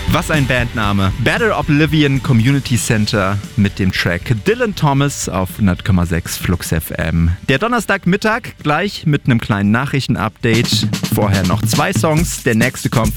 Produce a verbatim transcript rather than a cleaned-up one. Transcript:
Was ein Bandname. Battle Oblivion Community Center mit dem Track Dylan Thomas auf hundert Komma sechs Flux F M. Der Donnerstagmittag gleich mit einem kleinen Nachrichtenupdate. Vorher noch zwei Songs. Der nächste kommt